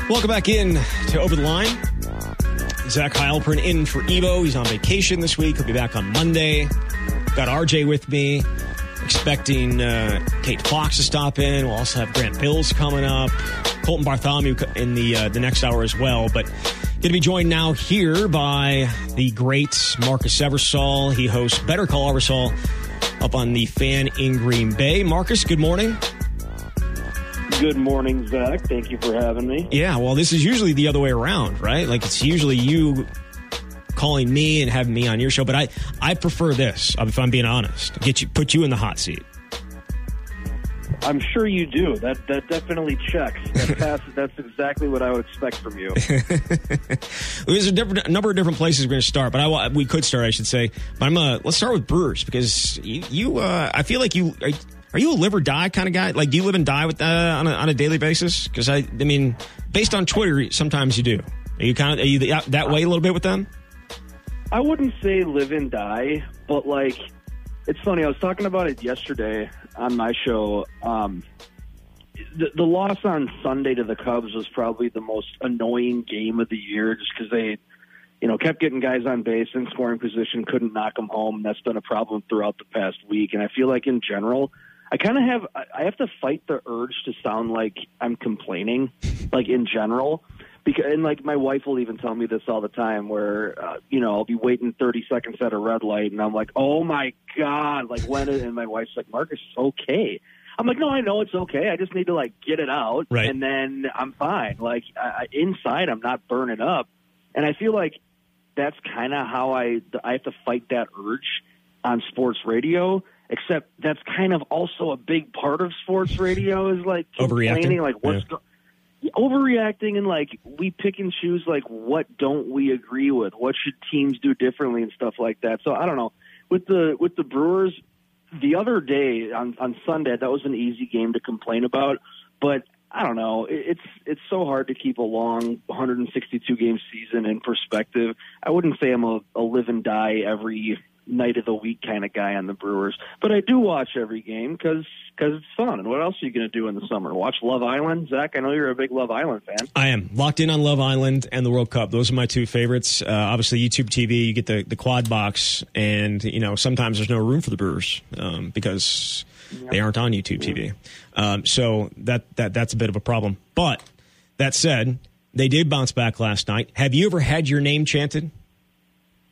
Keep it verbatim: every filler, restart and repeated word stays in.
Welcome back in to Over the Line. Zach Heilprin in for Evo. He's on vacation this week. He'll be back on Monday. Got R J with me. Expecting uh, Kate Fox to stop in. We'll also have Grant Bills coming up. Colton Bartholomew in the uh, the next hour as well. But going to be joined now here by the great Marcus Eversole. He hosts Better Call Eversole up on the Fan in Green Bay. Marcus, good morning. Good morning, Zach. Thank you for having me. Yeah, well, this is usually the other way around, right? Like, it's usually you calling me and having me on your show, but I, I prefer this, if I'm being honest. Get you, put you in the hot seat. I'm sure you do. That that definitely checks. That passes, that's exactly what I would expect from you. There's a, different, a number of different places we're going to start, but I, we could start, I should say. But I'm uh, let's start with Brewers, because you, you uh, I feel like you... Are, Are you a live or die kind of guy? Like, do you live and die with uh, on a on a daily basis? Because I, I mean, based on Twitter, sometimes you do. Are you kind of are you that, that way a little bit with them? I wouldn't say live and die, but like, it's funny. I was talking about it yesterday on my show. Um, the, the loss on Sunday to the Cubs was probably the most annoying game of the year, just because they, you know, kept getting guys on base in scoring position, couldn't knock them home. That's been a problem throughout the past week, and I feel like in general, I kind of have I have to fight the urge to sound like I'm complaining, like in general, because and like my wife will even tell me this all the time, where uh, you know I'll be waiting thirty seconds at a red light, and I'm like, oh my god, like when? And my wife's like, Marcus, it's okay. I'm like, no, I know it's okay. I just need to like get it out, right, and then I'm fine. Like I, inside, I'm not burning up, and I feel like that's kind of how I I have to fight that urge on sports radio. Except that's kind of also a big part of sports radio is like complaining, overreacting. like what's yeah. go- overreacting, and like we pick and choose like what don't we agree with, what should teams do differently and stuff like that. So I don't know. With the with the Brewers, the other day on on Sunday, that was an easy game to complain about, but I don't know. It, it's it's so hard to keep a long one hundred sixty-two game season in perspective. I wouldn't say I'm a, a live and die every night of the week kind of guy on the Brewers, but I do watch every game because it's fun. And what else are you going to do in the summer? Watch Love Island? Zach, I know you're a big Love Island fan. I am locked in on Love Island and the World Cup. Those are my two favorites. Uh, obviously, YouTube T V, you get the, the quad box, and you know sometimes there's no room for the Brewers um, because yep. they aren't on YouTube T V. Yep. Um, so that that that's a bit of a problem. But that said, they did bounce back last night. Have you ever had your name chanted